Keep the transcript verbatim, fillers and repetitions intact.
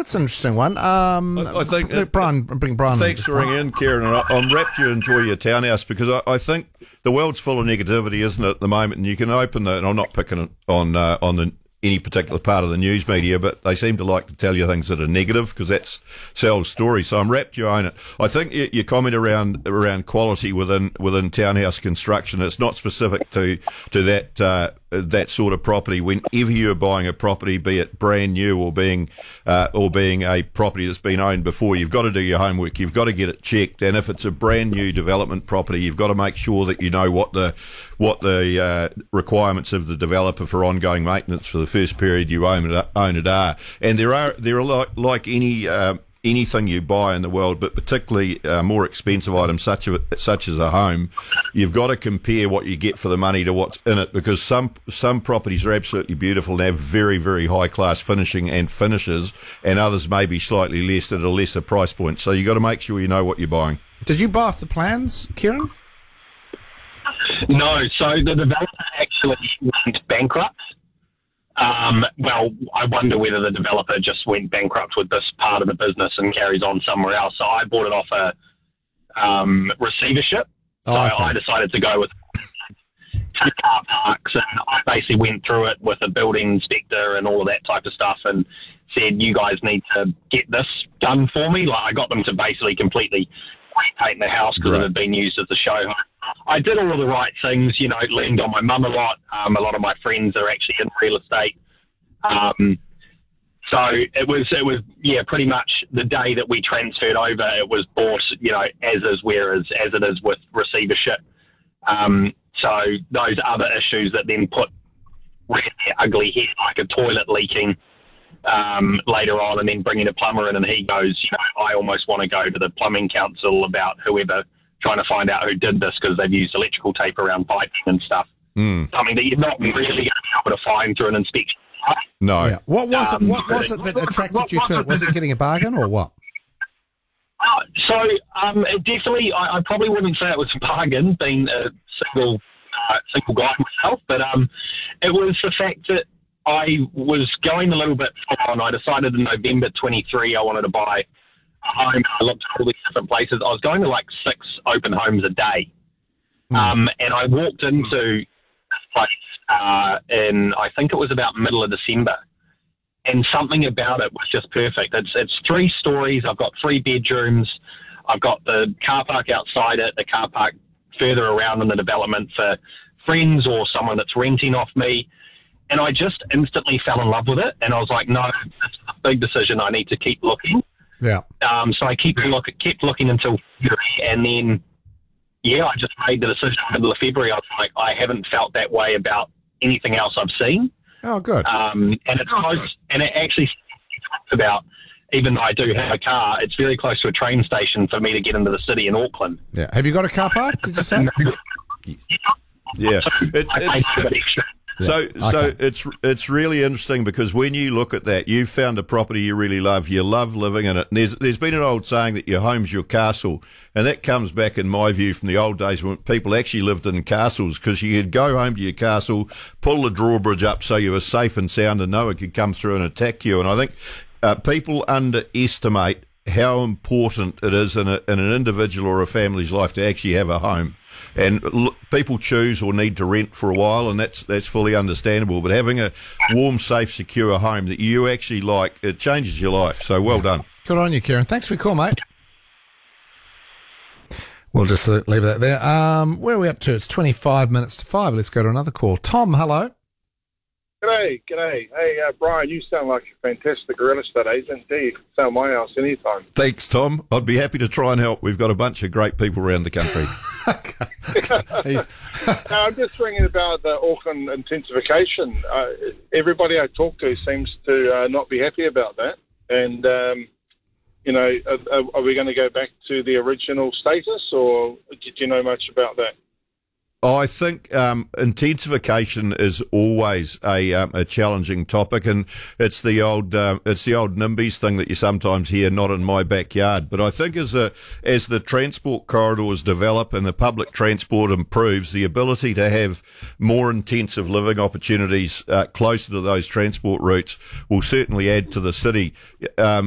that's an interesting one. Um, I, I think let Brian, bring Brian. Thanks for ringing in, Kieran. And I, I'm rapt you enjoy your townhouse because I, I think the world's full of negativity, isn't it, at the moment? And you can open the. And I'm not picking on uh, on the. any particular part of the news media, but they seem to like to tell you things that are negative because that's sells stories. So I'm rapt you own it. I think your, your comment around around quality within within townhouse construction, it's not specific to to that uh, that sort of property. Whenever you're buying a property, be it brand new or being uh, or being a property that's been owned before, you've got to do your homework. You've got to get it checked. And if it's a brand new development property, you've got to make sure that you know what the what the uh, requirements of the developer for ongoing maintenance for the first period you own it, own it are. And there are there are like, like any uh, anything you buy in the world, but particularly uh, more expensive items such a, such as a home, you've got to compare what you get for the money to what's in it, because some some properties are absolutely beautiful and have very, very high class finishing and finishes, and others may be slightly less at a lesser price point. So you've got to make sure you know what you're buying. Did you buy off the plans, Kieran? No, so the developer actually went bankrupt. Um, well, I wonder whether the developer just went bankrupt with this part of the business and carries on somewhere else. So I bought it off a um, receivership. So Oh, okay. I decided to go with two car parks, and I basically went through it with a building inspector and all of that type of stuff and said, you guys need to get this done for me. Like, I got them to basically completely repaint the house because Right. it had been used as a show home. I did all of the right things, you know, leaned on my mum a lot. Um, a lot of my friends are actually in real estate. Um, so it was, it was, yeah, pretty much the day that we transferred over, it was bought, you know, as is, whereas as it is with receivership. Um, so those other issues that then put really ugly head, like a toilet leaking, um, later on, and then bringing a plumber in, and he goes, you know, I almost want to go to the plumbing council about whoever, trying to find out who did this because they've used electrical tape around piping and stuff. Mm. Something that you're not really going to be able to find through an inspection. No. Yeah. What was Um, it? What was it that attracted you to it? Was it getting a bargain or what? Uh, so um, it definitely, I, I probably wouldn't say it was a bargain, being a single uh, single guy myself, but um, it was the fact that I was going a little bit on. I decided in November twenty-three I wanted to buy a home. I looked at all these different places. I was going to like six open homes a day. Mm. Um, and I walked into this place uh, in, I think it was about middle of December. And something about it was just perfect. It's it's three stories. I've got three bedrooms. I've got the car park outside it, the car park further around in the development for friends or someone that's renting off me. And I just instantly fell in love with it. And I was like, no, it's a big decision. I need to keep looking. Yeah. Um, so I keep look, kept looking until February. And then, yeah, I just made the decision in the middle of February. I was like, I haven't felt that way about anything else I've seen. Oh, good. Um, and it's close, and it actually talks about, even though I do have a car, it's very close to a train station for me to get into the city in Auckland. Yeah. Have you got a car park, did you say? Yeah. It, I paid it's, a bit extra. So, Yeah. so Okay. it's it's really interesting because when you look at that, you've found a property you really love. You love living in it. And there's there's been an old saying that your home's your castle, and that comes back, in my view, from the old days when people actually lived in castles, because you could go home to your castle, pull the drawbridge up so you were safe and sound, and no one could come through and attack you. And I think uh, people underestimate how important it is in, a, in an individual or a family's life to actually have a home. And l- people choose or need to rent for a while, and that's that's fully understandable. But having a warm, safe, secure home that you actually like, it changes your life. So well done. Good on you, Kieran. Thanks for your call, mate. We'll just uh, leave that there. Um, where are we up to? It's twenty-five minutes to five. Let's go to another call. Tom, hello. G'day, g'day. Hey, uh, Brian, you sound like a fantastic real estate agent. Do you can sell my house anytime. Thanks, Tom. I'd be happy to try and help. We've got a bunch of great people around the country. He's, No, I'm just ringing about the Auckland intensification. Uh, everybody I talk to seems to uh, not be happy about that. And, um, you know, are, are we going to go back to the original status, or did you know much about that? I think um, intensification is always a um, a challenging topic, and it's the old um, it's the old NIMBYs thing that you sometimes hear, not in my backyard. But I think as a as the transport corridors develop and the public transport improves, the ability to have more intensive living opportunities uh, closer to those transport routes will certainly add to the city. Um,